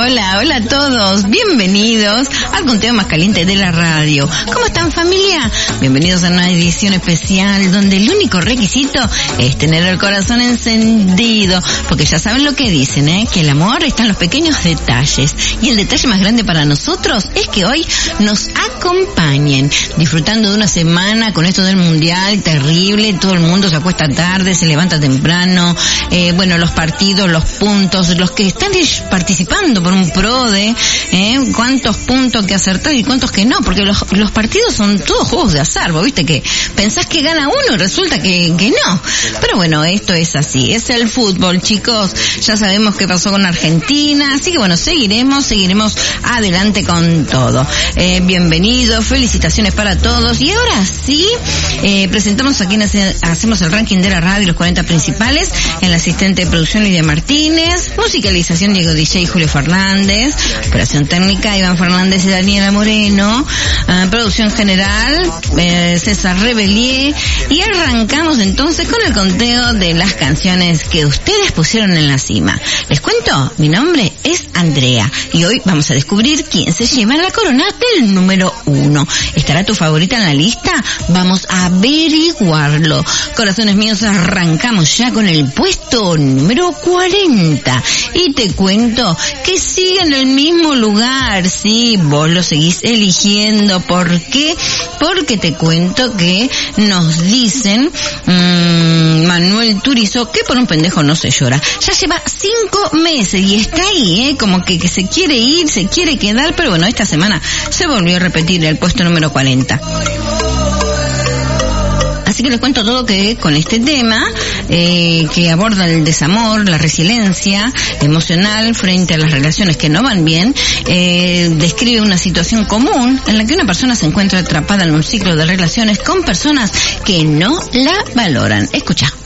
Hola a todos, bienvenidos al conteo más caliente de la radio. ¿Cómo están, familia? Bienvenidos a una edición especial donde el único requisito es tener el corazón encendido, porque ya saben lo que dicen, que el amor está en los pequeños detalles, y el detalle más grande para nosotros es que hoy nos acompañen, disfrutando de una semana con esto del mundial terrible. Todo el mundo se acuesta tarde, se levanta temprano, los partidos, los puntos, los que están participando por un PRODE, cuántos puntos que acertar y cuántos que no, porque los partidos son todos juegos de azar. Vos viste que pensás que gana uno y resulta que no. Pero bueno, esto es así, es el fútbol, chicos. Ya sabemos qué pasó con Argentina, así que bueno, seguiremos adelante con todo. Bienvenidos, felicitaciones para todos. Y ahora sí, presentamos a quienes hacemos el ranking de la radio, los 40 principales. En la asistente de producción Lidia Martínez, musicalización Diego DJ y Julio Fernández, operación técnica Iván Fernández y Daniela Moreno, producción general César Rebelier, y arrancamos entonces con el conteo de las canciones que ustedes pusieron en la cima. Les cuento, mi nombre es Andrea y hoy vamos a descubrir quién se lleva la corona del número 1. ¿Estará tu favorita en la lista? Vamos a averiguarlo. Corazones míos, arrancamos ya con el puesto número 40 y te cuento que sigue en el mismo lugar. Sí, vos lo seguís eligiendo. ¿Por qué? Porque te cuento que nos dicen Manuel Turizo que por un pendejo no se llora. Ya lleva 5 meses y está ahí, como que se quiere ir, se quiere quedar, pero bueno, esta semana se volvió a repetir el puesto número 40. Así que les cuento todo que con este tema que aborda el desamor, la resiliencia emocional frente a las relaciones que no van bien, describe una situación común en la que una persona se encuentra atrapada en un ciclo de relaciones con personas que no la valoran. Escucha.